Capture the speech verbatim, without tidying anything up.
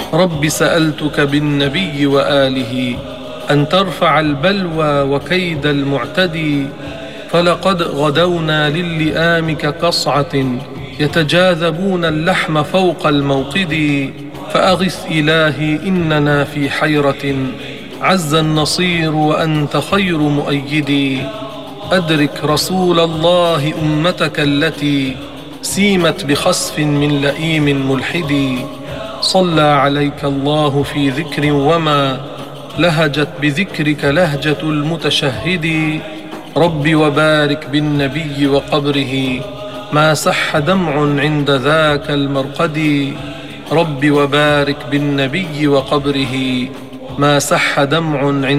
رب سألتك بالنبي وآله أن ترفع البلوى وكيد المعتدي، فلقد غدونا للئام كقصعة يتجاذبون اللحم فوق الموقد. فأغث إلهي إننا في حيرة، عز النصير وأنت خير مؤيدي. أدرك رسول الله أمتك التي سيمت بخسف من لئيم ملحد. صلى عليك الله في ذكر وما لهجت بذكرك لهجة المتشهد. رب وبارك بالنبي وقبره، ما سح دمع عند ذاك المرقد. رب وبارك بالنبي وقبره، ما سح دمع عند